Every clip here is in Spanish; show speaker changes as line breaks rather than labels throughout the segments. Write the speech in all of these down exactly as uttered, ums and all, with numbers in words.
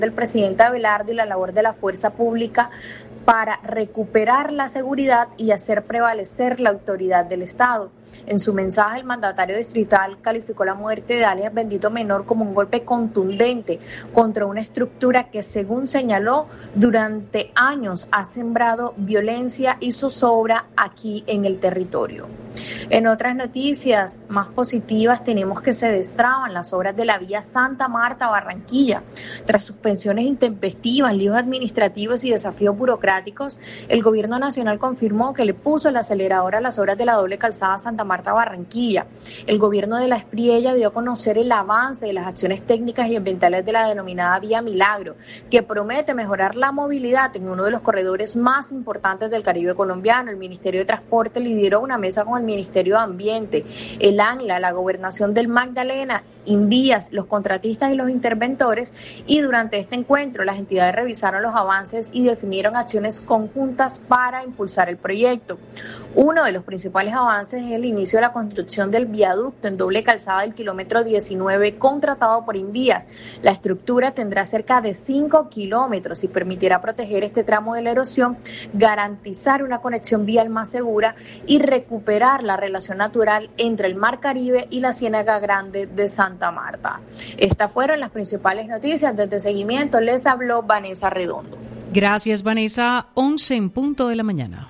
del presidente Abelardo y la labor de la fuerza pública para recuperar la seguridad y hacer prevalecer la autoridad del Estado. En su mensaje, el mandatario distrital calificó la muerte de alias Bendito Menor como un golpe contundente contra una estructura que, según señaló, durante años ha sembrado violencia y zozobra aquí en el territorio. En otras noticias más positivas, tenemos que se destraban las obras de la vía Santa Marta-Barranquilla. Tras suspensiones intempestivas, líos administrativos y desafíos burocráticos, el gobierno nacional confirmó que le puso el acelerador a las obras de la doble calzada Santa Marta-Barranquilla. El gobierno de la Espriella dio a conocer el avance de las acciones técnicas y ambientales de la denominada Vía Milagro, que promete mejorar la movilidad en uno de los corredores más importantes del Caribe colombiano. El Ministerio de Transporte lideró una mesa con el Ministerio de Ambiente, el ANLA, la Gobernación del Magdalena, Invías, los contratistas y los interventores, y durante este encuentro las entidades revisaron los avances y definieron acciones conjuntas para impulsar el proyecto. Uno de los principales avances es el inicio de la construcción del viaducto en doble calzada del kilómetro diecinueve contratado por Invías. La estructura tendrá cerca de cinco kilómetros y permitirá proteger este tramo de la erosión, garantizar una conexión vial más segura y recuperar la relación natural entre el Mar Caribe y la Ciénaga Grande de Santa Marta. Estas fueron las principales noticias. Desde Seguimiento les habló Vanessa Redondo.
Gracias, Vanessa. once en punto de la mañana.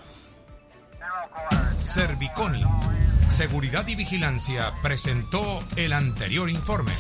Serviconi, Seguridad y Vigilancia, presentó el anterior informe.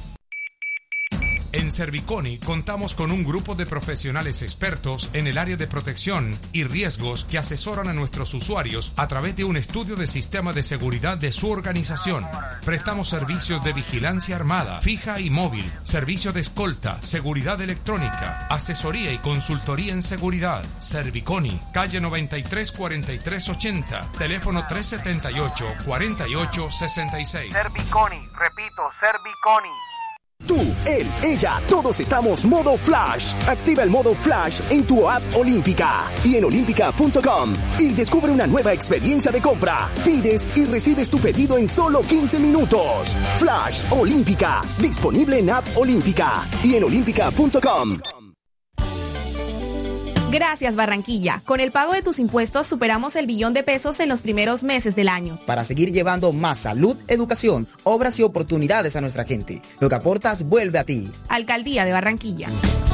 En Serviconi contamos con un grupo de profesionales expertos en el área de protección y riesgos que asesoran a nuestros usuarios a través de un estudio de sistema de seguridad de su organización. Prestamos servicios de vigilancia armada, fija y móvil, servicio de escolta, seguridad electrónica, asesoría y consultoría en seguridad. Serviconi, calle noventa y tres cuarenta y tres ochenta, teléfono tres setenta y ocho cuarenta y ocho sesenta y seis.
Serviconi, repito, Serviconi.
Tú, él, ella, todos estamos modo Flash. Activa el modo Flash en tu app Olímpica y en olímpica punto com y descubre una nueva experiencia de compra. Pides y recibes tu pedido en solo quince minutos. Flash Olímpica, disponible en app Olímpica y en olímpica punto com.
Gracias, Barranquilla. Con el pago de tus impuestos superamos el billón de pesos en los primeros meses del año.
Para seguir llevando más salud, educación, obras y oportunidades a nuestra gente. Lo que aportas vuelve a ti.
Alcaldía de Barranquilla.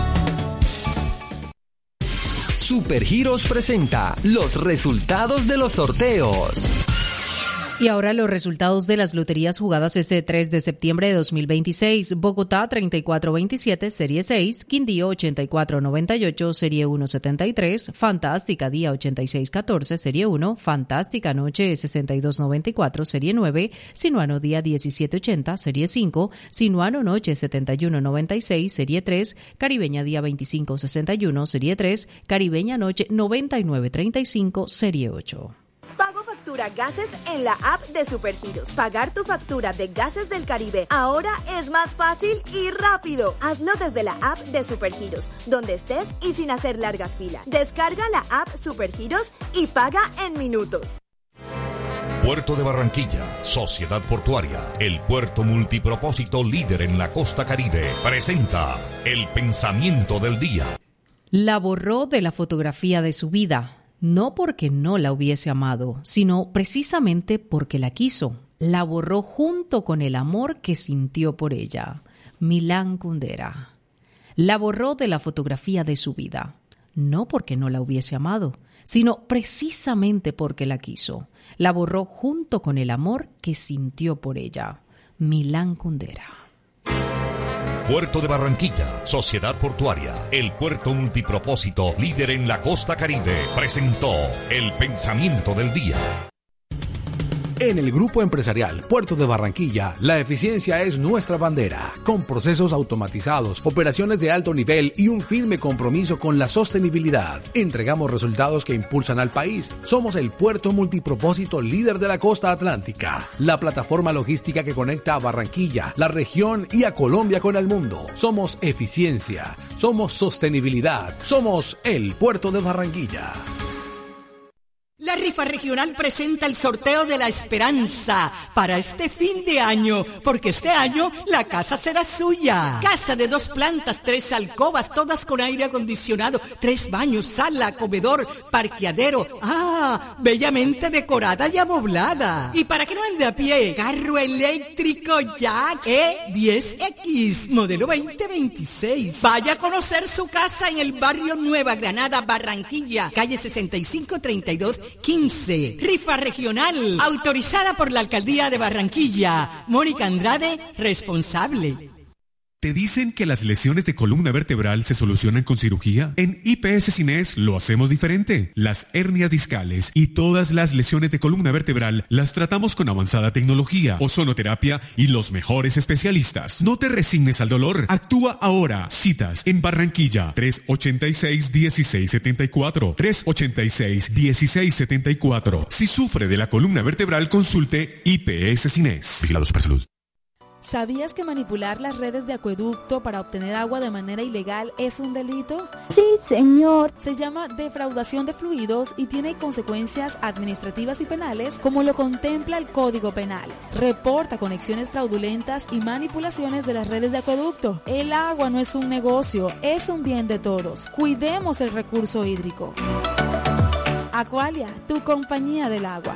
Supergiros presenta los resultados de los sorteos.
Y ahora los resultados de las loterías jugadas este tres de septiembre de dos mil veintiséis. Bogotá treinta y cuatro veintisiete, serie seis, Quindío ochenta y cuatro noventa y ocho, serie uno setenta y tres, Fantástica Día ochenta y seis catorce, serie uno, Fantástica Noche sesenta y dos noventa y cuatro, serie nueve, Sinuano Día diecisiete ochenta, serie cinco, Sinuano Noche setenta y uno noventa y seis, serie tres, Caribeña Día veinticinco sesenta y uno, serie tres, Caribeña Noche noventa y nueve treinta y cinco, serie ocho.
Pago factura gases en la app de Supergiros. Pagar tu factura de Gases del Caribe ahora es más fácil y rápido. Hazlo desde la app de Supergiros, donde estés y sin hacer largas filas. Descarga la app Supergiros y paga en minutos.
Puerto de Barranquilla, Sociedad Portuaria, el puerto multipropósito líder en la costa Caribe, presenta el pensamiento del día.
La borró de la fotografía de su vida. No porque no la hubiese amado, sino precisamente porque la quiso. La borró junto con el amor que sintió por ella. Milán Kundera. La borró de la fotografía de su vida. No porque no la hubiese amado, sino precisamente porque la quiso. La borró junto con el amor que sintió por ella. Milán Kundera.
Puerto de Barranquilla, Sociedad Portuaria, el puerto multipropósito líder en la costa Caribe, presentó el pensamiento del día.
En el Grupo Empresarial Puerto de Barranquilla, la eficiencia es nuestra bandera, con procesos automatizados, operaciones de alto nivel y un firme compromiso con la sostenibilidad. Entregamos resultados que impulsan al país. Somos el puerto multipropósito líder de la costa atlántica, la plataforma logística que conecta a Barranquilla, la región y a Colombia con el mundo. Somos eficiencia, somos sostenibilidad, somos el Puerto de Barranquilla.
La Mega Rifa Regional presenta el sorteo de la esperanza para este fin de año, porque este año la casa será suya. Casa de dos plantas, tres alcobas, todas con aire acondicionado, tres baños, sala, comedor, parqueadero. Ah, bellamente decorada y amoblada. Y para que no ande a pie, carro eléctrico Jax E diez X, modelo veinte veintiséis. Vaya a conocer su casa en el barrio Nueva Granada, Barranquilla, calle sesenta y cinco treinta y dos quince. Rifa regional, autorizada por la Alcaldía de Barranquilla. Mónica Andrade, responsable.
¿Te dicen que las lesiones de columna vertebral se solucionan con cirugía? En I P S Cines lo hacemos diferente. Las hernias discales y todas las lesiones de columna vertebral las tratamos con avanzada tecnología, ozonoterapia y los mejores especialistas. No te resignes al dolor. Actúa ahora. Citas en Barranquilla tres ochenta y seis, dieciséis setenta y cuatro. tres ochenta y seis, dieciséis setenta y cuatro. Si sufre de la columna vertebral, consulte I P S Cines. Vigilado Supersalud.
¿Sabías que manipular las redes de acueducto para obtener agua de manera ilegal es un delito?
Sí, señor.
Se llama defraudación de fluidos y tiene consecuencias administrativas y penales como lo contempla el Código Penal. Reporta conexiones fraudulentas y manipulaciones de las redes de acueducto. El agua no es un negocio, es un bien de todos. Cuidemos el recurso hídrico. Aqualia, tu compañía del agua.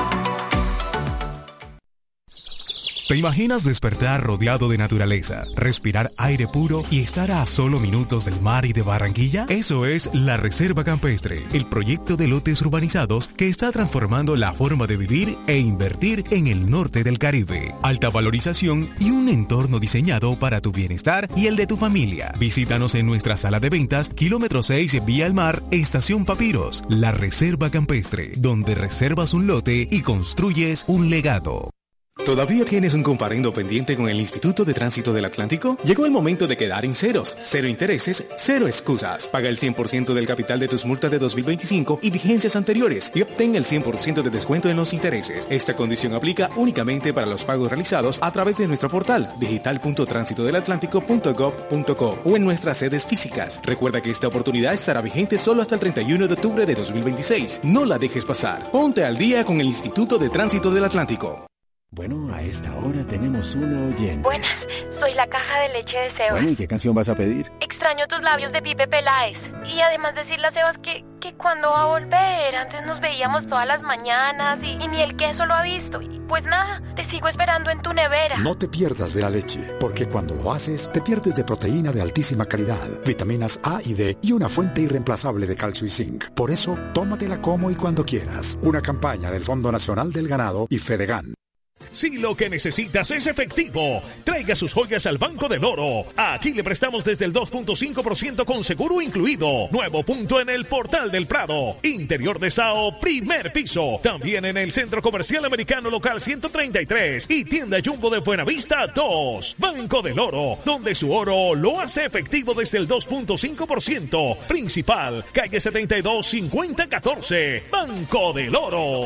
¿Te imaginas despertar rodeado de naturaleza, respirar aire puro y estar a solo minutos del mar y de Barranquilla? Eso es la Reserva Campestre, el proyecto de lotes urbanizados que está transformando la forma de vivir e invertir en el norte del Caribe. Alta valorización y un entorno diseñado para tu bienestar y el de tu familia. Visítanos en nuestra sala de ventas, kilómetro seis, Vía al Mar, Estación Papiros. La Reserva Campestre, donde reservas un lote y construyes un legado.
¿Todavía tienes un comparendo pendiente con el Instituto de Tránsito del Atlántico? Llegó el momento de quedar en ceros, cero intereses, cero excusas. Paga el cien por ciento del capital de tus multas de dos mil veinticinco y vigencias anteriores y obtén el cien por ciento de descuento en los intereses. Esta condición aplica únicamente para los pagos realizados a través de nuestro portal digital punto tránsito del atlántico punto gob punto co o en nuestras sedes físicas. Recuerda que esta oportunidad estará vigente solo hasta el treinta y uno de octubre de dos mil veintiséis. No la dejes pasar. Ponte al día con el Instituto de Tránsito del Atlántico.
Bueno, a esta hora tenemos una oyente.
Buenas, soy la caja de leche de Sebas.
Bueno, ¿y qué canción vas a pedir?
Extraño tus labios de Pipe Peláez. Y además decirle a Sebas que, que cuando va a volver, antes nos veíamos todas las mañanas y, y ni el queso lo ha visto. Y pues nada, te sigo esperando en tu nevera.
No te pierdas de la leche, porque cuando lo haces, te pierdes de proteína de altísima calidad, vitaminas A y D y una fuente irreemplazable de calcio y zinc. Por eso, tómatela como y cuando quieras. Una campaña del Fondo Nacional del Ganado y Fedegan.
Si lo que necesitas es efectivo, traiga sus joyas al Banco del Oro. Aquí le prestamos desde el dos punto cinco por ciento con seguro incluido. Nuevo punto en el Portal del Prado. Interior de Sao, primer piso. También en el Centro Comercial Americano Local ciento treinta y tres y Tienda Jumbo de Buenavista dos. Banco del Oro, donde su oro lo hace efectivo desde el dos punto cinco por ciento. Principal, calle setenta y dos, cincuenta catorce. Banco del Oro.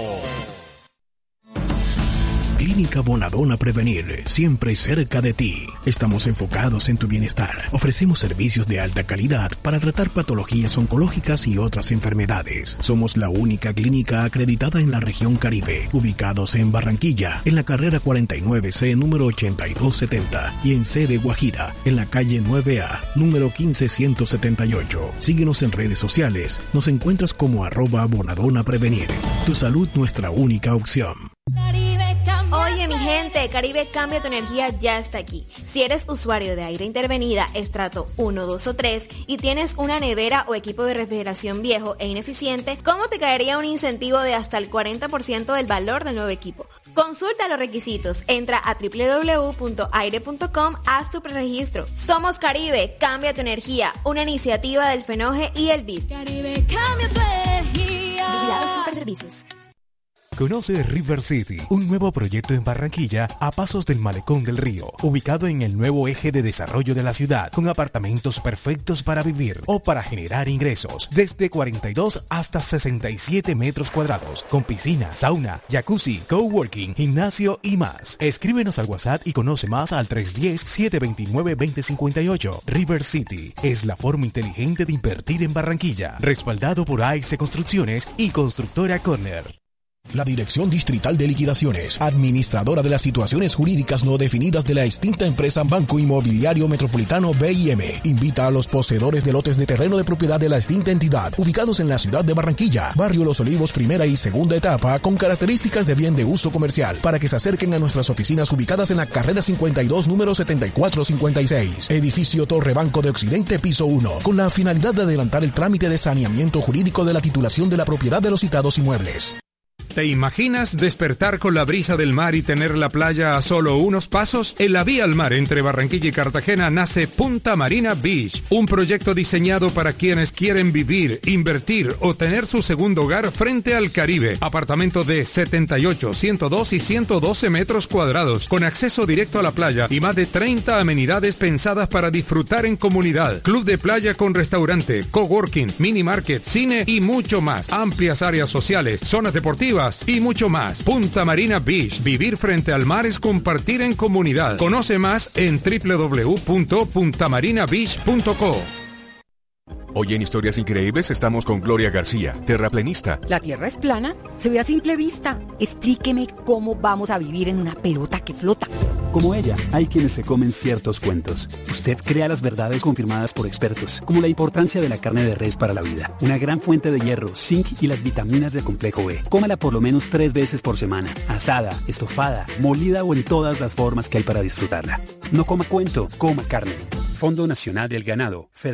Clínica Bonadona Prevenir, siempre cerca de ti. Estamos enfocados en tu bienestar. Ofrecemos servicios de alta calidad para tratar patologías oncológicas y otras enfermedades. Somos la única clínica acreditada en la región Caribe, ubicados en Barranquilla, en la carrera cuarenta y nueve C, número ochenta y dos setenta, y en C de Guajira, en la calle nueve A, número quince ciento setenta y ocho. Síguenos en redes sociales. Nos encuentras como arroba Bonadona Prevenir. Tu salud, nuestra única opción.
Oye, mi gente, Caribe Cambia tu Energía ya está aquí. Si eres usuario de aire intervenida, estrato uno, dos o tres, y tienes una nevera o equipo de refrigeración viejo e ineficiente, ¿cómo te caería un incentivo de hasta el cuarenta por ciento del valor del nuevo equipo? Consulta los requisitos, entra a doble u doble u doble u punto aire punto com, haz tu preregistro. Somos Caribe, Cambia tu Energía, una iniciativa del FENOGE y el B I D.
Caribe Cambia tu Energía.
Vigilados Superservicios.
Conoce River City, un nuevo proyecto en Barranquilla a pasos del Malecón del Río, ubicado en el nuevo eje de desarrollo de la ciudad, con apartamentos perfectos para vivir o para generar ingresos, desde cuarenta y dos hasta sesenta y siete metros cuadrados, con piscina, sauna, jacuzzi, coworking, gimnasio y más. Escríbenos al WhatsApp y conoce más al tres uno cero, siete dos nueve, dos cero cinco ocho. River City es la forma inteligente de invertir en Barranquilla, respaldado por A X Construcciones y Constructora Corner.
La Dirección Distrital de Liquidaciones, administradora de las situaciones jurídicas no definidas de la extinta empresa Banco Inmobiliario Metropolitano B I M, invita a los poseedores de lotes de terreno de propiedad de la extinta entidad, ubicados en la ciudad de Barranquilla, Barrio Los Olivos, primera y segunda etapa, con características de bien de uso comercial, para que se acerquen a nuestras oficinas ubicadas en la carrera cincuenta y dos, número setenta y cuatro cincuenta y seis, edificio Torre Banco de Occidente, piso uno, con la finalidad de adelantar el trámite de saneamiento jurídico de la titulación de la propiedad de los citados inmuebles.
¿Te imaginas despertar con la brisa del mar y tener la playa a solo unos pasos? En la vía al mar entre Barranquilla y Cartagena nace Punta Marina Beach, un proyecto diseñado para quienes quieren vivir, invertir o tener su segundo hogar frente al Caribe. Apartamento de setenta y ocho, ciento dos y ciento doce metros cuadrados, con acceso directo a la playa y más de treinta amenidades pensadas para disfrutar en comunidad. Club de playa con restaurante, coworking, mini market, cine y mucho más. Amplias áreas sociales, zonas deportivas y mucho más. Punta Marina Beach. Vivir frente al mar es compartir en comunidad. Conoce más en doble u doble u doble u punto punta marina beach punto co.
Hoy en Historias Increíbles estamos con Gloria García, terraplenista.
¿La Tierra es plana? Se ve a simple vista. Explíqueme cómo vamos a vivir en una pelota que flota.
Como ella, hay quienes se comen ciertos cuentos. Usted crea las verdades confirmadas por expertos, como la importancia de la carne de res para la vida, una gran fuente de hierro, zinc y las vitaminas del complejo B. Cómala por lo menos tres veces por semana, asada, estofada, molida o en todas las formas que hay para disfrutarla. No coma cuento, coma carne. Fondo Nacional del Ganado, Federación